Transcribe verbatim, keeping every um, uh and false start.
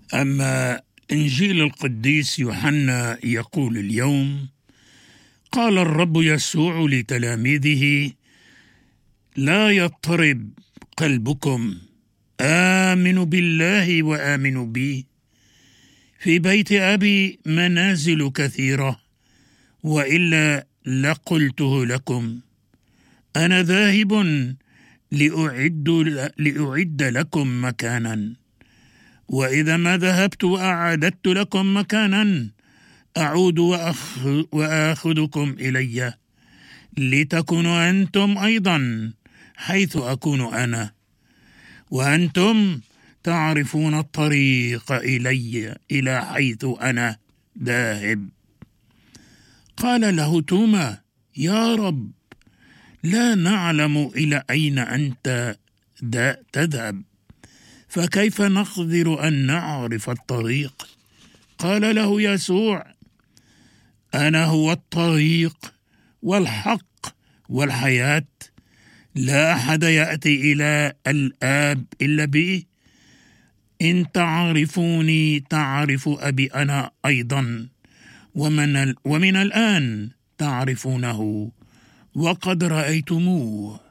أما إنجيل القديس يوحنا يقول اليوم: قال الرب يسوع لتلاميذه: لا يضطرب قلبكم، آمنوا بالله وآمنوا بي، في بيت أبي منازل كثيرة، وإلا لقلته لكم. أنا ذاهب لأعد, لأعد لكم مكانا، وإذا ما ذهبت وأعددت لكم مكانا أعود وأخ وآخذكم إلي، لتكونوا أنتم أيضا حيث أكون أنا، وأنتم تعرفون الطريق إلي إلى حيث أنا ذاهب. قال له توما: يا رب، لا نعلم إلى أين أنت تذهب، فكيف نقدر أن نعرف الطريق؟ قال له يسوع: أنا هو الطريق والحق والحياة، لا أحد يأتي إلى الآب إلا بي. إن تعرفوني تعرف أبي أنا أيضا، ومن, ومن الآن تعرفونه وقد رأيتموه.